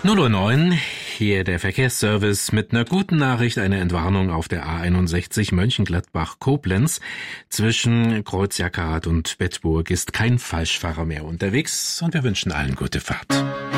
0:09 Uhr, hier der Verkehrsservice mit einer guten Nachricht, eine Entwarnung auf der A61 Mönchengladbach-Koblenz. Zwischen Kreuz-Jackerrath und Bedburg ist kein Falschfahrer mehr unterwegs und wir wünschen allen gute Fahrt.